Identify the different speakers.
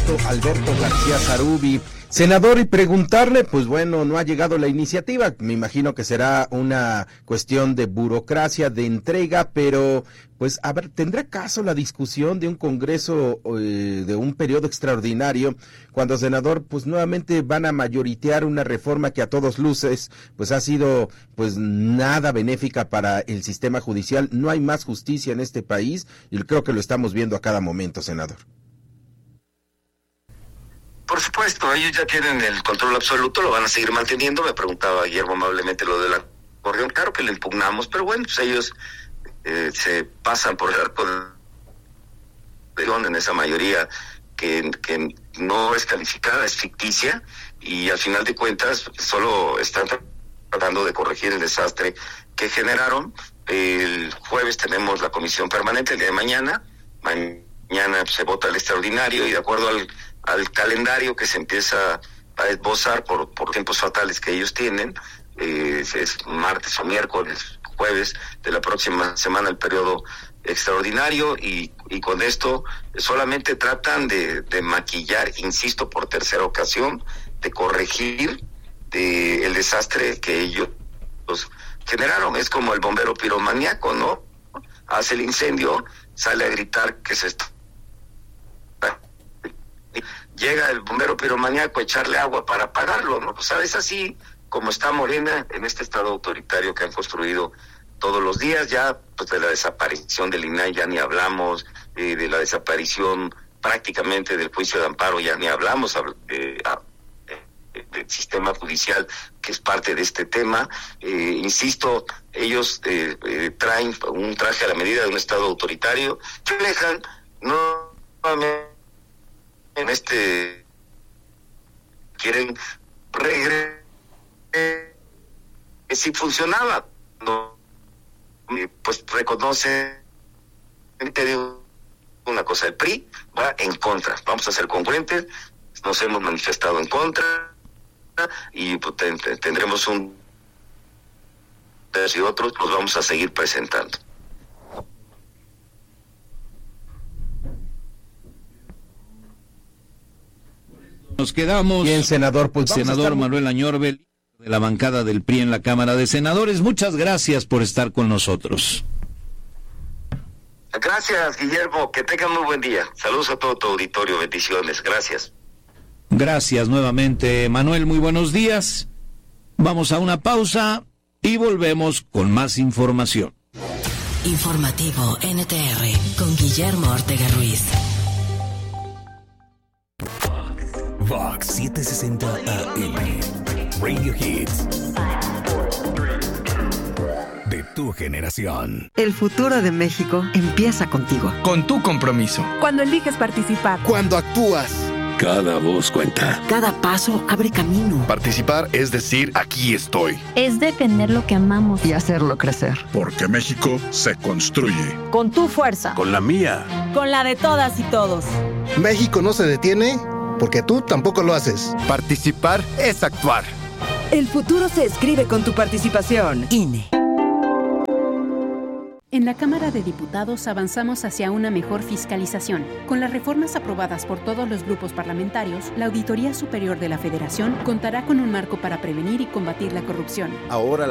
Speaker 1: Alberto García Zarubi. Senador, y preguntarle, pues bueno, no ha llegado la iniciativa, me imagino que será una cuestión de burocracia, de entrega, pero pues a ver, ¿tendrá caso la discusión de un congreso de un periodo extraordinario cuando, senador, pues nuevamente van a mayoritear una reforma que a todos luces pues ha sido pues nada benéfica para el sistema judicial? No hay más justicia en este país y creo que lo estamos viendo a cada momento, senador.
Speaker 2: Por supuesto, ellos ya tienen el control absoluto, lo van a seguir manteniendo. Me preguntaba Guillermo amablemente lo del acordeón. Claro que lo impugnamos, pero bueno, pues ellos se pasan por el arco de en esa mayoría que no es calificada, es ficticia, y al final de cuentas solo están tratando de corregir el desastre que generaron. El jueves tenemos la comisión permanente, el día de mañana se vota el extraordinario, y de acuerdo al calendario que se empieza a esbozar por tiempos fatales que ellos tienen, es martes o miércoles, jueves de la próxima semana el periodo extraordinario, y con esto solamente tratan de maquillar, insisto, por tercera ocasión, de corregir el desastre que ellos generaron. Es como el bombero piromaníaco, ¿no? Hace el incendio, sale a gritar que se está... Llega el bombero piromaníaco a echarle agua para apagarlo, ¿no? Pues es así como está Morena en este estado autoritario que han construido todos los días. Ya pues de la desaparición del INAI ya ni hablamos, de la desaparición prácticamente del juicio de amparo ya ni hablamos, del sistema judicial que es parte de este tema. Insisto, ellos traen un traje a la medida de un estado autoritario, reflejan nuevamente quieren regresar si funcionaba, no, pues reconoce, te digo una cosa, el PRI va en contra, vamos a ser congruentes, nos hemos manifestado en contra y pues, tendremos y otros los vamos a seguir presentando.
Speaker 3: Nos quedamos.
Speaker 1: Bien, senador, pues
Speaker 3: senador Manuel Añorbel, de la bancada del PRI en la Cámara de Senadores, muchas gracias por estar con nosotros.
Speaker 2: Gracias, Guillermo, que tengan muy buen día. Saludos a todo tu auditorio, bendiciones, gracias.
Speaker 3: Gracias nuevamente, Manuel, muy buenos días. Vamos a una pausa y volvemos con más información.
Speaker 4: Informativo NTR con Guillermo Ortega Ruiz.
Speaker 5: Vox 760 AM, Radio Hits, de tu generación.
Speaker 6: El futuro de México empieza contigo.
Speaker 7: Con tu compromiso.
Speaker 8: Cuando eliges participar.
Speaker 9: Cuando actúas.
Speaker 10: Cada voz cuenta.
Speaker 6: Cada paso abre camino.
Speaker 9: Participar es decir, aquí estoy.
Speaker 11: Es defender lo que amamos.
Speaker 6: Y hacerlo crecer.
Speaker 10: Porque México se construye.
Speaker 8: Con tu fuerza.
Speaker 10: Con la mía.
Speaker 8: Con la de todas y todos.
Speaker 9: México no se detiene porque tú tampoco lo haces.
Speaker 7: Participar es actuar.
Speaker 8: El futuro se escribe con tu participación.
Speaker 6: INE.
Speaker 12: En la Cámara de Diputados avanzamos hacia una mejor fiscalización. Con las reformas aprobadas por todos los grupos parlamentarios, la Auditoría Superior de la Federación contará con un marco para prevenir y combatir la corrupción.
Speaker 13: Ahora